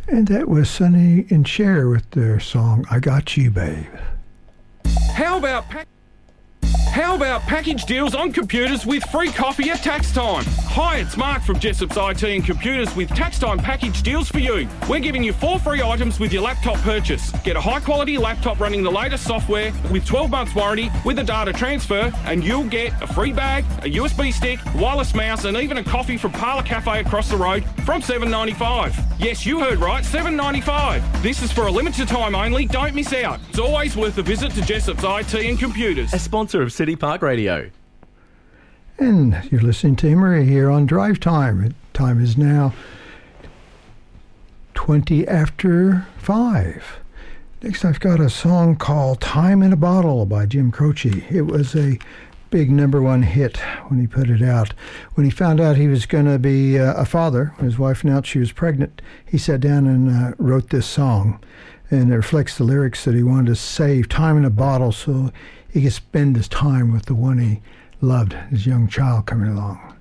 And that was Sonny and Cher with their song, I Got You, Babe. How about package deals on computers with free coffee at tax time? Hi, it's Mark from Jessop's IT and Computers with tax time package deals for you. We're giving you 4 free items with your laptop purchase. Get a high quality laptop running the latest software with 12 months warranty with a data transfer, and you'll get a free bag, a USB stick, wireless mouse, and even a coffee from Parlour Cafe across the road from $7.95. Yes, you heard right, $7.95. This is for a limited time only. Don't miss out. It's always worth a visit to Jessop's IT and Computers. A sponsor of City Park Radio. And you're listening to Emery here on Drive Time. Time is now 20 after 5. Next, I've got a song called Time in a Bottle by Jim Croce. It was a big #1 hit when he put it out. When he found out he was going to be a father, his wife announced she was pregnant, he sat down and wrote this song. And it reflects the lyrics that he wanted to save time in a bottle so he could spend his time with the one he loved, his young child coming along.